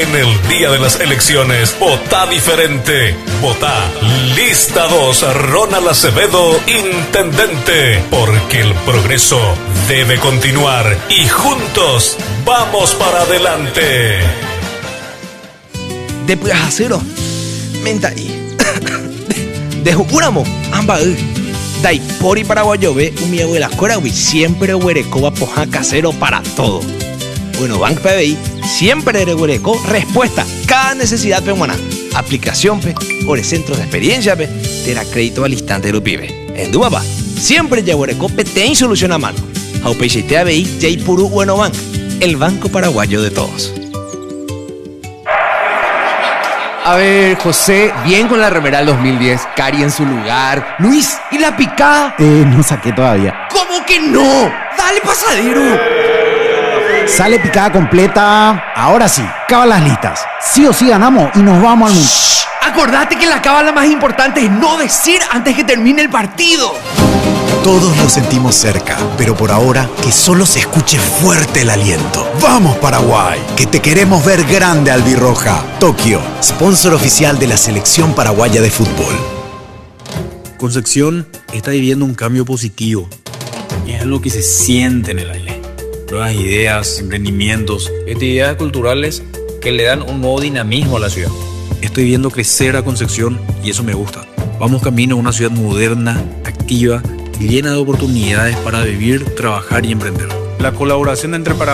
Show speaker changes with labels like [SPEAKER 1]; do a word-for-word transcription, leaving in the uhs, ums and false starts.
[SPEAKER 1] En el día de las elecciones, vota diferente. Vota Lista dos, Ronald Acevedo, Intendente. Porque el progreso debe continuar y juntos vamos para adelante.
[SPEAKER 2] Después acero, menta y de juramo, amba dai pori paraguayo ve un mi abuela corawi siempre huereco poja casero para todo. Bueno, Bank P B I siempre de huereco respuesta cada necesidad peruana. Aplicación pe, o centros de experiencia pe, te da crédito al instante del pibe. En Dubaba, siempre ya huereco pe te solución a mano. Aupeixe T A B I Jay Puru Bueno Bank, el banco paraguayo de todos.
[SPEAKER 3] A ver, José, bien con la remera del dos mil diez, Cari en su lugar. Luis, ¿y la picada?
[SPEAKER 4] Eh, no saqué todavía.
[SPEAKER 3] ¿Cómo que no? Dale pasadero.
[SPEAKER 4] Sale picada completa. Ahora sí, cábalas listas. Sí o sí ganamos y nos vamos al mundo.
[SPEAKER 3] Shh, acordate que la cábala más importante es no decir antes que termine el partido.
[SPEAKER 5] Todos lo sentimos cerca, pero por ahora que solo se escuche fuerte el aliento. ¡Vamos Paraguay! Que te queremos ver grande, albirroja. Tokio, sponsor oficial de la selección paraguaya de fútbol.
[SPEAKER 6] Concepción está viviendo un cambio positivo y es algo que se siente en el aire. Nuevas ideas, emprendimientos, actividades culturales que le dan un nuevo dinamismo a la ciudad. Estoy viendo crecer a Concepción y eso me gusta. Vamos camino a una ciudad moderna, activa, llena de oportunidades para vivir, trabajar y emprender. La colaboración entre Paraguay